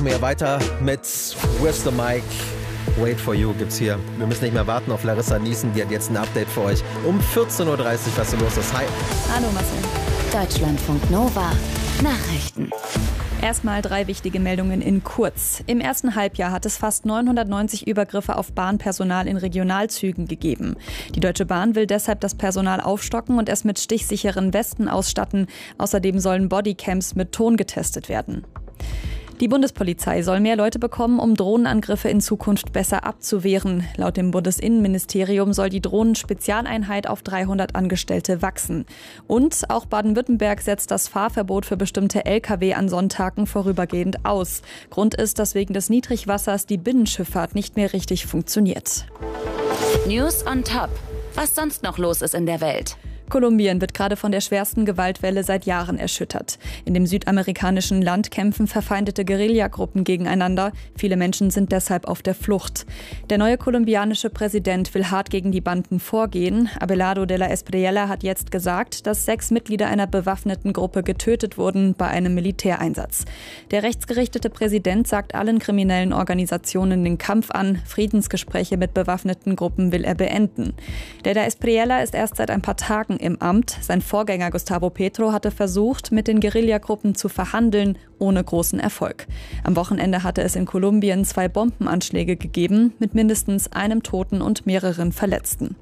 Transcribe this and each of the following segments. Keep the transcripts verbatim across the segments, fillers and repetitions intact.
machen wir weiter mit With the Mic. Wait for You gibt's hier. Wir müssen nicht mehr warten auf Larissa Niesen, die hat jetzt ein Update für euch. Um vierzehn Uhr dreißig, was so los ist. Hi. Hallo Marcel. Deutschlandfunk Nova. Nachrichten. Erstmal drei wichtige Meldungen in kurz. Im ersten Halbjahr hat es fast neunhundertneunzig Übergriffe auf Bahnpersonal in Regionalzügen gegeben. Die Deutsche Bahn will deshalb das Personal aufstocken und es mit stichsicheren Westen ausstatten. Außerdem sollen Bodycams mit Ton getestet werden. Die Bundespolizei soll mehr Leute bekommen, um Drohnenangriffe in Zukunft besser abzuwehren. Laut dem Bundesinnenministerium soll die Drohnenspezialeinheit auf dreihundert Angestellte wachsen. Und auch Baden-Württemberg setzt das Fahrverbot für bestimmte L K W an Sonntagen vorübergehend aus. Grund ist, dass wegen des Niedrigwassers die Binnenschifffahrt nicht mehr richtig funktioniert. News on Top. Was sonst noch los ist in der Welt? Kolumbien wird gerade von der schwersten Gewaltwelle seit Jahren erschüttert. In dem südamerikanischen Land kämpfen verfeindete Guerillagruppen gegeneinander. Viele Menschen sind deshalb auf der Flucht. Der neue kolumbianische Präsident will hart gegen die Banden vorgehen. Abelardo de la Espriella hat jetzt gesagt, dass sechs Mitglieder einer bewaffneten Gruppe getötet wurden bei einem Militäreinsatz. Der rechtsgerichtete Präsident sagt allen kriminellen Organisationen den Kampf an. Friedensgespräche mit bewaffneten Gruppen will er beenden. De la Espriella ist erst seit ein paar Tagen im Amt. Sein Vorgänger Gustavo Petro hatte versucht, mit den Guerillagruppen zu verhandeln, ohne großen Erfolg. Am Wochenende hatte es in Kolumbien zwei Bombenanschläge gegeben, mit mindestens einem Toten und mehreren Verletzten.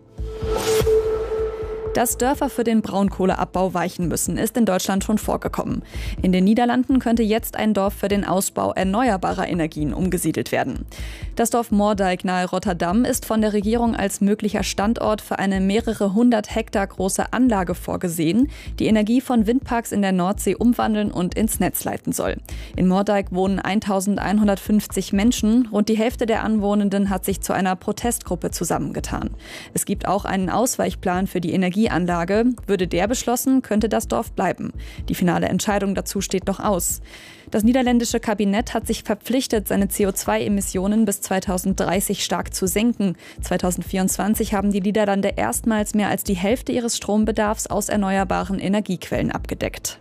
Dass Dörfer für den Braunkohleabbau weichen müssen, ist in Deutschland schon vorgekommen. In den Niederlanden könnte jetzt ein Dorf für den Ausbau erneuerbarer Energien umgesiedelt werden. Das Dorf Moerdijk nahe Rotterdam ist von der Regierung als möglicher Standort für eine mehrere hundert Hektar große Anlage vorgesehen, die Energie von Windparks in der Nordsee umwandeln und ins Netz leiten soll. In Moerdijk wohnen eintausendeinhundertfünfzig Menschen. Rund die Hälfte der Anwohnenden hat sich zu einer Protestgruppe zusammengetan. Es gibt auch einen Ausweichplan für die Energie. Anlage. Würde der beschlossen, könnte das Dorf bleiben. Die finale Entscheidung dazu steht noch aus. Das niederländische Kabinett hat sich verpflichtet, seine C O zwei Emissionen bis zweitausenddreißig stark zu senken. zweitausendvierundzwanzig haben die Niederlande erstmals mehr als die Hälfte ihres Strombedarfs aus erneuerbaren Energiequellen abgedeckt.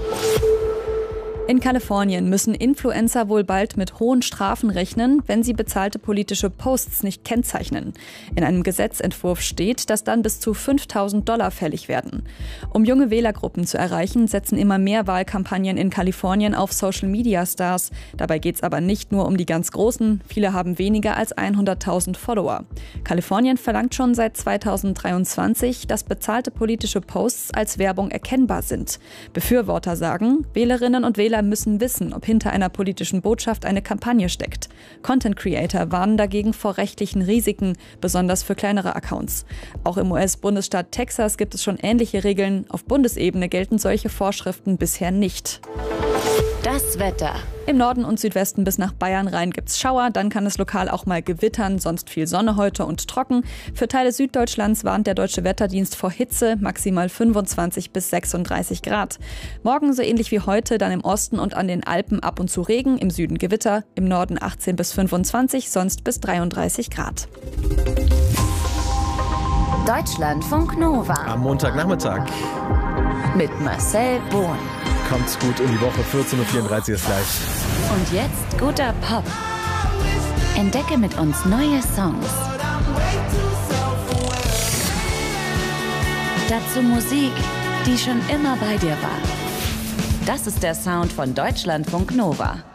In Kalifornien müssen Influencer wohl bald mit hohen Strafen rechnen, wenn sie bezahlte politische Posts nicht kennzeichnen. In einem Gesetzentwurf steht, dass dann bis zu fünftausend Dollar fällig werden. Um junge Wählergruppen zu erreichen, setzen immer mehr Wahlkampagnen in Kalifornien auf Social-Media-Stars. Dabei geht es aber nicht nur um die ganz Großen. Viele haben weniger als hunderttausend Follower. Kalifornien verlangt schon seit zweitausenddreiundzwanzig, dass bezahlte politische Posts als Werbung erkennbar sind. Befürworter sagen, Wählerinnen und Wähler müssen wissen, ob hinter einer politischen Botschaft eine Kampagne steckt. Content Creator warnen dagegen vor rechtlichen Risiken, besonders für kleinere Accounts. Auch im U S-Bundesstaat Texas gibt es schon ähnliche Regeln. Auf Bundesebene gelten solche Vorschriften bisher nicht. Das Wetter. Im Norden und Südwesten bis nach Bayern rein gibt's Schauer, dann kann es lokal auch mal gewittern, sonst viel Sonne heute und trocken. Für Teile Süddeutschlands warnt der Deutsche Wetterdienst vor Hitze, maximal fünfundzwanzig bis sechsunddreißig Grad. Morgen so ähnlich wie heute, dann im Osten und an den Alpen ab und zu Regen, im Süden Gewitter, im Norden achtzehn bis fünfundzwanzig, sonst bis dreiunddreißig Grad. Deutschlandfunk Nova. Am Montagnachmittag. Mit Marcel Bohn. Kommt's gut in die Woche, vierzehn Uhr vierunddreißig ist gleich. Und jetzt guter Pop. Entdecke mit uns neue Songs. Dazu Musik, die schon immer bei dir war. Das ist der Sound von Deutschlandfunk Nova.